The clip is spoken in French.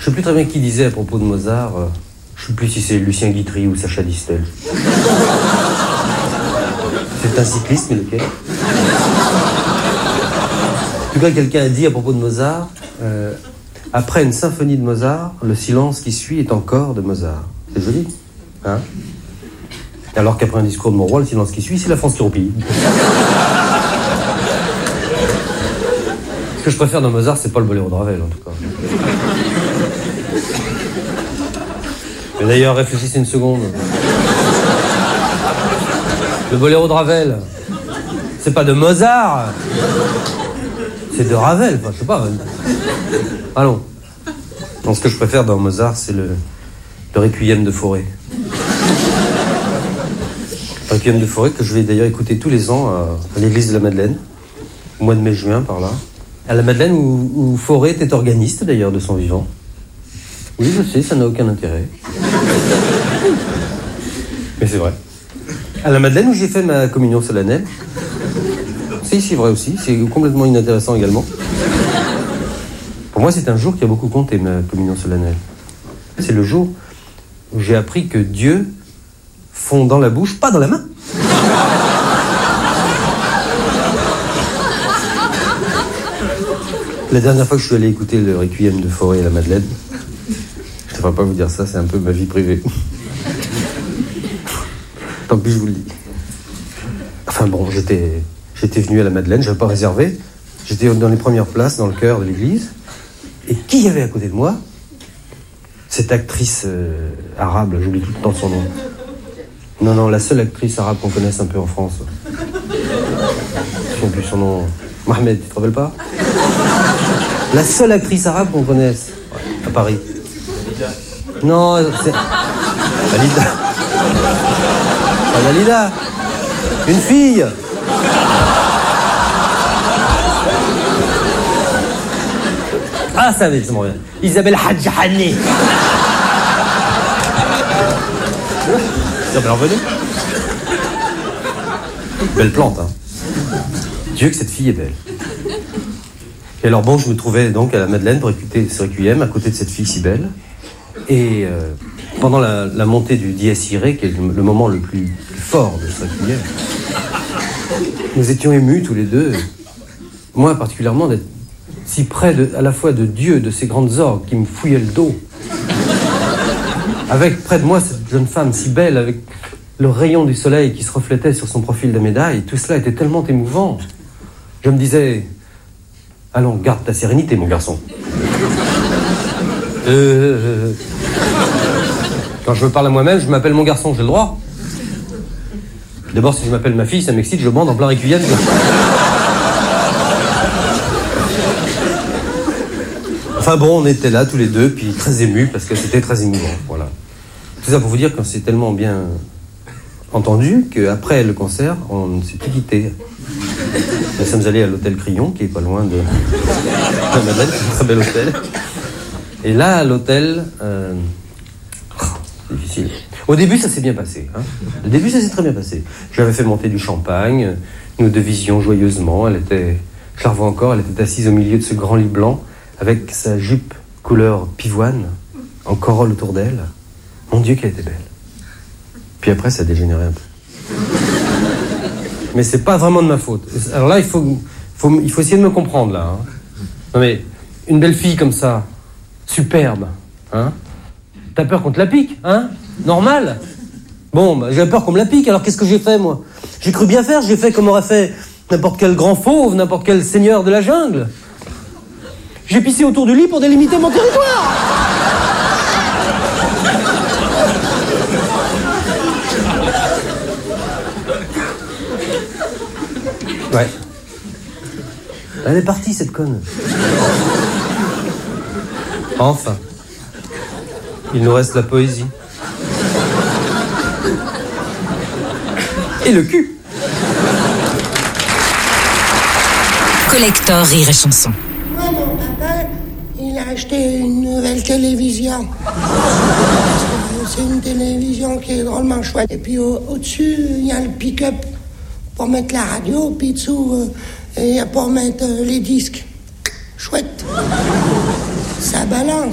Je sais plus très bien qui disait à propos de Mozart. Je sais plus si c'est Lucien Guitry ou Sacha Distel. C'est un cycliste, mais lequel? En tout cas, quelqu'un a dit à propos de Mozart, après une symphonie de Mozart, le silence qui suit est encore de Mozart. C'est joli, hein? Alors qu'après un discours de mon roi, le silence qui suit, c'est la France qui roupille. Ce que je préfère dans Mozart, c'est pas le boléro de Ravel, en tout cas. Mais d'ailleurs, réfléchissez une seconde. Le boléro de Ravel, c'est pas de Mozart, c'est de Ravel, enfin, je sais pas. Allons. Donc, ce que je préfère dans Mozart, c'est le Requiem de Fauré. Le Requiem de Fauré que je vais d'ailleurs écouter tous les ans à l'église de la Madeleine, au mois de mai-juin, par là. À la Madeleine, où Fauré était organiste, d'ailleurs, de son vivant. Oui, je sais, ça n'a aucun intérêt. Mais c'est vrai. À la Madeleine, où j'ai fait ma communion solennelle. C'est vrai aussi, c'est complètement inintéressant également. Pour moi, c'est un jour qui a beaucoup compté, ma communion solennelle. C'est le jour où j'ai appris que Dieu fond dans la bouche, pas dans la main. La dernière fois que je suis allé écouter le Requiem de Fauré à la Madeleine, je ne devrais pas vous dire ça, c'est un peu ma vie privée. Tant pis, je vous le dis. Enfin bon, j'étais venu à la Madeleine, je n'avais pas réservé. J'étais dans les premières places, dans le chœur de l'église. Et qui y avait à côté de moi? Cette actrice arabe, j'oublie tout le temps son nom. Non, la seule actrice arabe qu'on connaisse un peu en France. Je ne sais plus son nom. Mohamed, tu te rappelles pas? La seule actrice arabe qu'on connaisse à Paris. Non, c'est... Dalida. Pas Dalida. Une fille. Ah, ça va, ça m'en revient. Isabelle Hadjahani. Isabelle, revenez. Belle plante, hein. Dieu que cette fille est belle. Et alors bon, je me trouvais donc à la Madeleine pour écouter ce requiem à côté de cette fille si belle. Et pendant la montée du Dies Irae, qui est le moment le plus fort de ce requiem, nous étions émus tous les deux. Moi particulièrement d'être si près à la fois de Dieu, de ces grandes orgues qui me fouillaient le dos. Avec près de moi cette jeune femme si belle, avec le rayon du soleil qui se reflétait sur son profil de médaille. Tout cela était tellement émouvant. Je me disais, allons, garde ta sérénité, mon garçon. Quand je me parle à moi-même, je m'appelle mon garçon, j'ai le droit. D'abord, si je m'appelle ma fille, ça m'excite, je bande en plein requiem. Enfin bon, on était là tous les deux, puis très émus, parce que c'était très émouvant, voilà. Tout ça pour vous dire qu'on s'est tellement bien entendu qu'après le concert, on ne s'est plus quitté. Nous sommes allés à l'hôtel Crillon, qui est pas loin de la Madeleine, c'est un très bel hôtel. Et là, à l'hôtel, c'est difficile. Au début, ça s'est bien passé. Hein. Au début, ça s'est très bien passé. Je lui avais fait monter du champagne, nous devisions joyeusement. Je la revois encore, elle était assise au milieu de ce grand lit blanc, avec sa jupe couleur pivoine, en corolle autour d'elle. Mon Dieu, qu'elle était belle. Puis après, ça a dégénéré un peu. Mais c'est pas vraiment de ma faute. Alors là, il faut essayer de me comprendre, là. Hein. Non mais, une belle fille comme ça, superbe, hein. T'as peur qu'on te la pique, hein? Normal. Bon, bah, j'ai peur qu'on me la pique, alors qu'est-ce que j'ai fait, moi? J'ai cru bien faire, j'ai fait comme aurait fait n'importe quel grand fauve, n'importe quel seigneur de la jungle. J'ai pissé autour du lit pour délimiter mon territoire. Ouais. Elle est partie, cette conne. Enfin. Il nous reste la poésie. Et le cul. Collector Rire et Chanson. Moi, mon papa, il a acheté une nouvelle télévision. C'est une télévision qui est drôlement chouette. Et puis au-dessus, il y a le pick-up pour mettre la radio, puis dessous, il y a pour mettre les disques. Chouette. Ça balance.